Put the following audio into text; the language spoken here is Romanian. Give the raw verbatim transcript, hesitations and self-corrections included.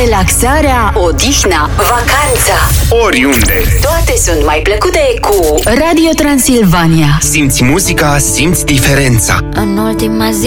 Relaxarea, odihna, vacanța, oriunde, toate sunt mai plăcute cu Radio Transilvania. simți muzica, simți diferența. În ultima zi